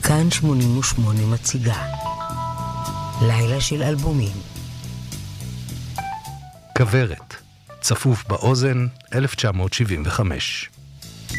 כאן 88 מציגה לילה של אלבומים. כברת, צפוף באוזן, 1975.